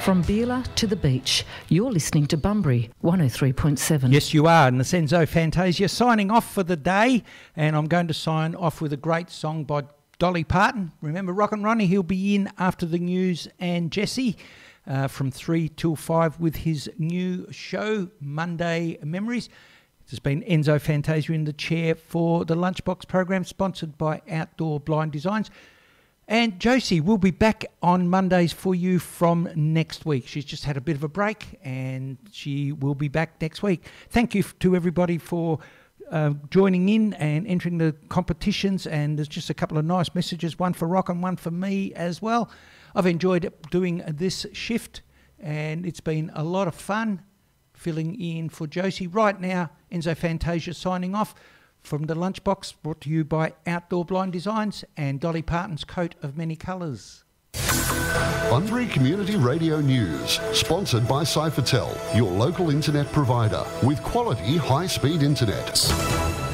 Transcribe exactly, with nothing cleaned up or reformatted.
From Beulah to the beach, you're listening to Bunbury one oh three point seven. Yes, you are, and the Enzo Fantasia signing off for the day, and I'm going to sign off with a great song by Dolly Parton. Remember Rock and Ronnie? He'll be in after the news and Jesse uh, from three till five with his new show, Monday Memories. There's been Enzo Fantasia in the chair for the Lunchbox program, sponsored by Outdoor Blind Designs. And Josie will be back on Mondays for you from next week. She's just had a bit of a break and she will be back next week. Thank you to everybody for uh, joining in and entering the competitions. And there's just a couple of nice messages, one for Rock and one for me as well. I've enjoyed doing this shift and it's been a lot of fun filling in for Josie. Right now, Enzo Fantasia signing off. From the Lunchbox, brought to you by Outdoor Blind Designs and Dolly Parton's Coat of Many Colours. Bunbury Community Radio News, sponsored by Cyphertel, your local internet provider with quality high-speed internet.